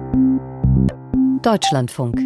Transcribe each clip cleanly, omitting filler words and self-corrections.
Deutschlandfunk.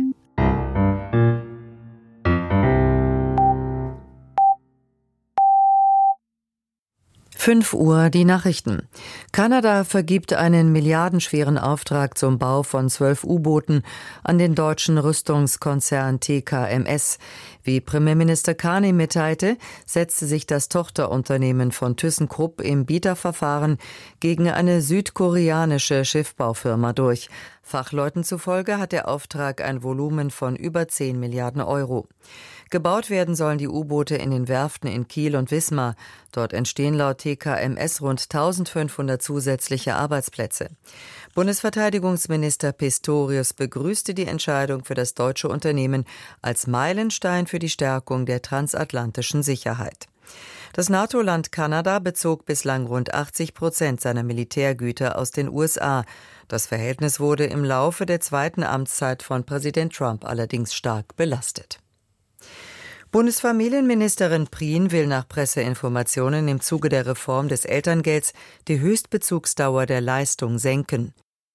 5 Uhr die Nachrichten. Kanada vergibt einen milliardenschweren Auftrag zum Bau von 12 U-Booten an den deutschen Rüstungskonzern TKMS. Wie Premierminister Carney mitteilte, setzte sich das Tochterunternehmen von ThyssenKrupp im Bieterverfahren gegen eine südkoreanische Schiffbaufirma durch. Fachleuten zufolge hat der Auftrag ein Volumen von über 10 Milliarden Euro. Gebaut werden sollen die U-Boote in den Werften in Kiel und Wismar. Dort entstehen laut TKMS rund 1500 zusätzliche Arbeitsplätze. Bundesverteidigungsminister Pistorius begrüßte die Entscheidung für das deutsche Unternehmen als Meilenstein für die Stärkung der transatlantischen Sicherheit. Das NATO-Land Kanada bezog bislang rund 80% seiner Militärgüter aus den USA. Das Verhältnis wurde im Laufe der zweiten Amtszeit von Präsident Trump allerdings stark belastet. Bundesfamilienministerin Prien will nach Presseinformationen im Zuge der Reform des Elterngelds die Höchstbezugsdauer der Leistung senken.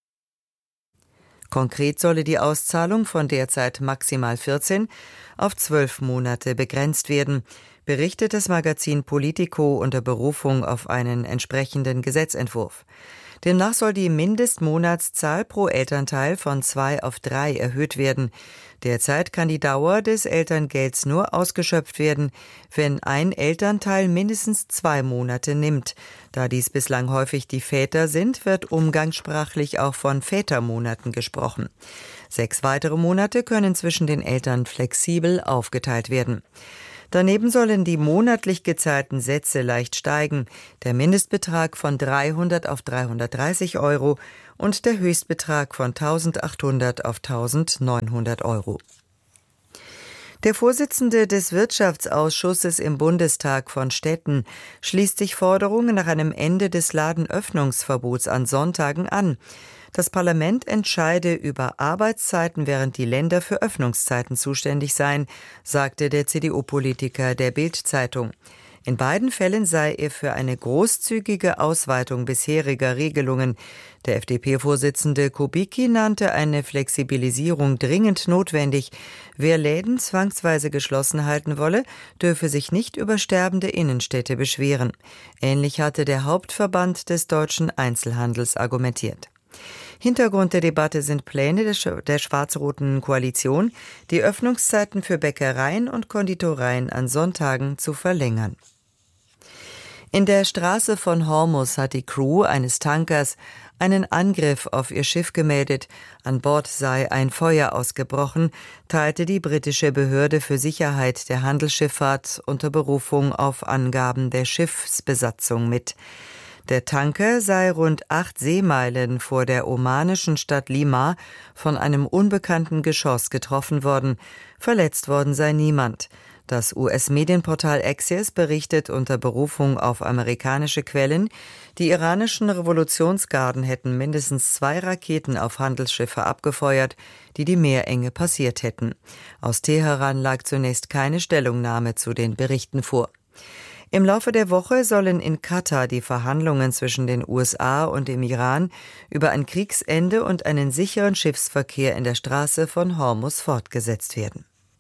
Konkret solle die Auszahlung von derzeit maximal 14 auf 12 Monate begrenzt werden, berichtet das Magazin Politico unter Berufung auf einen entsprechenden Gesetzentwurf. Demnach soll die Mindestmonatszahl pro Elternteil von 2 auf 3 erhöht werden. Derzeit kann die Dauer des Elterngelds nur ausgeschöpft werden, wenn ein Elternteil mindestens 2 Monate nimmt. Da dies bislang häufig die Väter sind, wird umgangssprachlich auch von Vätermonaten gesprochen. 6 weitere Monate können zwischen den Eltern flexibel aufgeteilt werden. Daneben sollen die monatlich gezahlten Sätze leicht steigen, der Mindestbetrag von 300 auf 330 Euro und der Höchstbetrag von 1.800 auf 1.900 Euro. Der Vorsitzende des Wirtschaftsausschusses im Bundestag von Stetten schließt sich Forderungen nach einem Ende des Ladenöffnungsverbots an Sonntagen an. Das Parlament entscheide über Arbeitszeiten, während die Länder für Öffnungszeiten zuständig seien, sagte der CDU-Politiker der Bild-Zeitung. In beiden Fällen sei er für eine großzügige Ausweitung bisheriger Regelungen. Der FDP-Vorsitzende Kubicki nannte eine Flexibilisierung dringend notwendig. Wer Läden zwangsweise geschlossen halten wolle, dürfe sich nicht über sterbende Innenstädte beschweren. Ähnlich hatte der Hauptverband des deutschen Einzelhandels argumentiert. Hintergrund der Debatte sind Pläne der schwarz-roten Koalition, die Öffnungszeiten für Bäckereien und Konditoreien an Sonntagen zu verlängern. In der Straße von Hormuz hat die Crew eines Tankers einen Angriff auf ihr Schiff gemeldet. An Bord sei ein Feuer ausgebrochen, teilte die britische Behörde für Sicherheit der Handelsschifffahrt unter Berufung auf Angaben der Schiffsbesatzung mit. Der Tanker sei rund 8 Seemeilen vor der omanischen Stadt Lima von einem unbekannten Geschoss getroffen worden. Verletzt worden sei niemand. Das US-Medienportal Axios berichtet unter Berufung auf amerikanische Quellen, die iranischen Revolutionsgarden hätten mindestens 2 Raketen auf Handelsschiffe abgefeuert, die die Meerenge passiert hätten. Aus Teheran lag zunächst keine Stellungnahme zu den Berichten vor. Im Laufe der Woche sollen in Katar die Verhandlungen zwischen den USA und dem Iran über ein Kriegsende und einen sicheren Schiffsverkehr in der Straße von Hormuz fortgesetzt werden.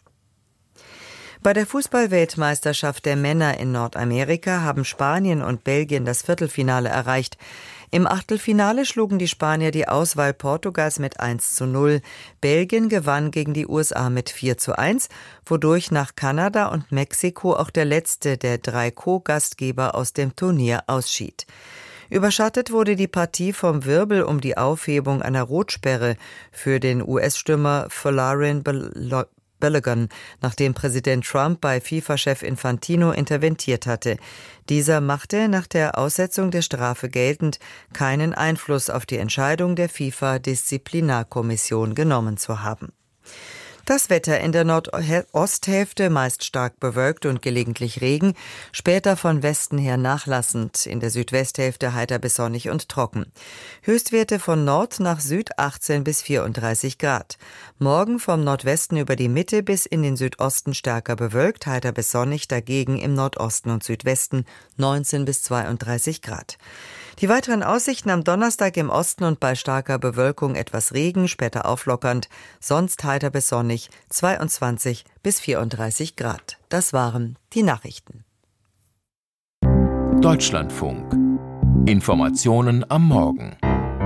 Bei der Fußball-Weltmeisterschaft der Männer in Nordamerika haben Spanien und Belgien das Viertelfinale erreicht. Im Achtelfinale schlugen die Spanier die Auswahl Portugals mit 1:0. Belgien gewann gegen die USA mit 4:1, wodurch nach Kanada und Mexiko auch der letzte der 3 Co-Gastgeber aus dem Turnier ausschied. Überschattet wurde die Partie vom Wirbel um die Aufhebung einer Rotsperre für den US-Stürmer Folarin Balogun, nachdem Präsident Trump bei FIFA-Chef Infantino interveniert hatte. Dieser machte nach der Aussetzung der Strafe geltend, keinen Einfluss auf die Entscheidung der FIFA-Disziplinarkommission genommen zu haben. Das Wetter in der Nordosthälfte meist stark bewölkt und gelegentlich Regen, später von Westen her nachlassend, in der Südwesthälfte heiter bis sonnig und trocken. Höchstwerte von Nord nach Süd 18 bis 34 Grad. Morgen vom Nordwesten über die Mitte bis in den Südosten stärker bewölkt, heiter bis sonnig, dagegen im Nordosten und Südwesten 19 bis 32 Grad. Die weiteren Aussichten am Donnerstag im Osten und bei starker Bewölkung etwas Regen, später auflockernd, sonst heiter bis sonnig, 22 bis 34 Grad. Das waren die Nachrichten. Deutschlandfunk. Informationen am Morgen.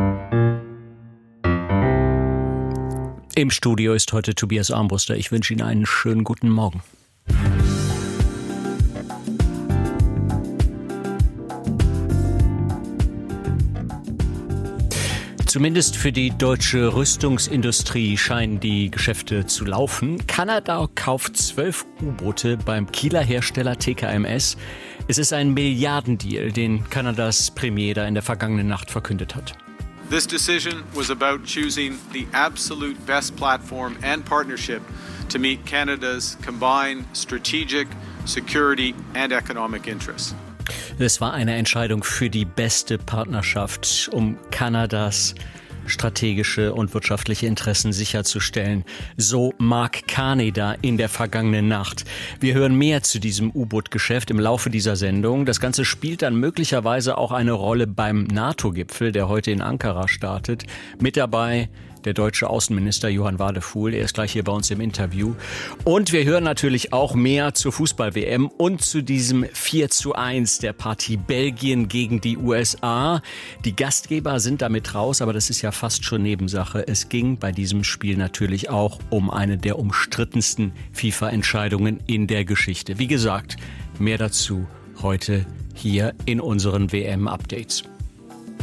Im Studio ist heute Tobias Armbruster. Ich wünsche Ihnen einen schönen guten Morgen. Zumindest für die deutsche Rüstungsindustrie scheinen die Geschäfte zu laufen. Kanada kauft 12 U-Boote beim Kieler Hersteller TKMS. Es ist ein Milliardendeal, den Kanadas Premier da in der vergangenen Nacht verkündet hat. This decision was about choosing the absolute best platform and partnership to meet Canada's combined strategic, security and economic interests. Es war eine Entscheidung für die beste Partnerschaft, um Kanadas strategische und wirtschaftliche Interessen sicherzustellen. So Mark Carney da in der vergangenen Nacht. Wir hören mehr zu diesem U-Boot-Geschäft im Laufe dieser Sendung. Das Ganze spielt dann möglicherweise auch eine Rolle beim NATO-Gipfel, der heute in Ankara startet. Mit dabei der deutsche Außenminister Johann Wadefuhl, er ist gleich hier bei uns im Interview. Und wir hören natürlich auch mehr zur Fußball-WM und zu diesem 4:1 der Partie Belgien gegen die USA. Die Gastgeber sind damit raus, aber das ist ja fast schon Nebensache. Es ging bei diesem Spiel natürlich auch um eine der umstrittensten FIFA-Entscheidungen in der Geschichte. Wie gesagt, mehr dazu heute hier in unseren WM-Updates.